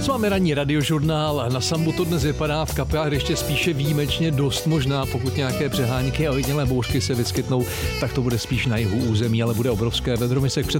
Posloucháme ranní radiožurnál. Na Sambu to dnes vypadá, v Kapelách ještě spíše výjimečně dost možná, pokud nějaké přehánky a ojedinělé bouřky se vyskytnou, tak to bude spíš na jihu území, ale bude obrovské vedro. My se